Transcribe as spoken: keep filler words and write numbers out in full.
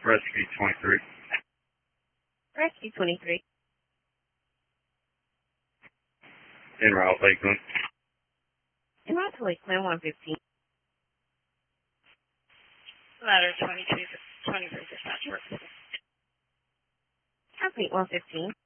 Rescue twenty-three. Rescue twenty-three. En route, Lakeland. En route to Lakeland, one fifteen. Ladder twenty-two, twenty-three dispatch work. Complete one fifteen.